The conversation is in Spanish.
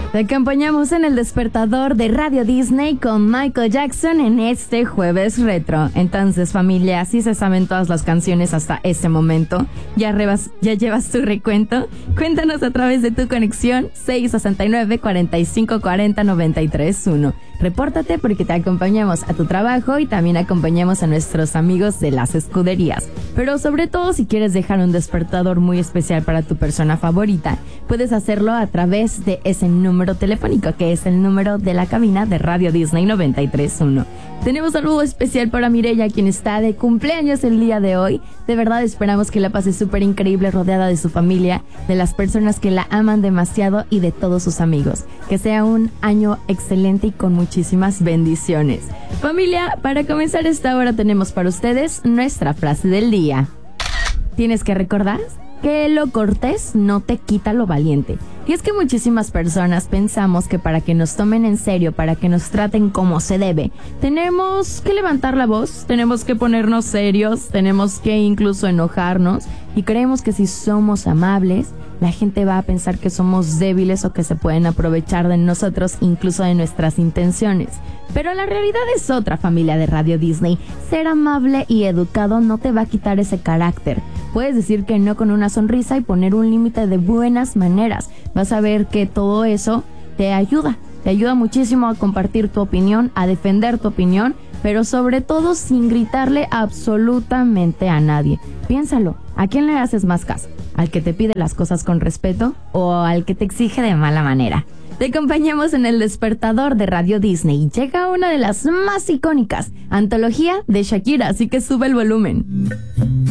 Te acompañamos en el despertador de Radio Disney con Michael Jackson en este jueves retro. Entonces, familia, ¿sí se saben todas las canciones hasta este momento? ¿Ya llevas tu recuento? Cuéntanos a través de tu conexión 669-4540-931. Repórtate porque te acompañamos a tu trabajo y también acompañamos a nuestros amigos de las escuderías. Pero sobre todo, si quieres dejar un despertador muy especial para tu persona favorita, puedes hacerlo a través de ese número telefónico, que es el número de la cabina de Radio Disney 93.1. Tenemos algo especial para Mireya, quien está de cumpleaños el día de hoy. De verdad esperamos que la pase súper increíble rodeada de su familia, de las personas que la aman demasiado y de todos sus amigos. Que sea un año excelente y con muchísimas bendiciones. Familia, para comenzar esta hora tenemos para ustedes nuestra frase del día. Tienes que recordar que lo cortés no te quita lo valiente. Y es que muchísimas personas pensamos que para que nos tomen en serio, para que nos traten como se debe, tenemos que levantar la voz, tenemos que ponernos serios, tenemos que incluso enojarnos, y creemos que si somos amables, la gente va a pensar que somos débiles o que se pueden aprovechar de nosotros, incluso de nuestras intenciones. Pero la realidad es otra, familia de Radio Disney. Ser amable y educado no te va a quitar ese carácter. Puedes decir que no con una sonrisa y poner un límite de buenas maneras. Vas a ver que todo eso te ayuda muchísimo a compartir tu opinión, a defender tu opinión, pero sobre todo sin gritarle absolutamente a nadie. Piénsalo, ¿a quién le haces más caso? ¿Al que te pide las cosas con respeto o al que te exige de mala manera? Te acompañamos en el despertador de Radio Disney. Llega una de las más icónicas, Antología de Shakira, así que sube el volumen.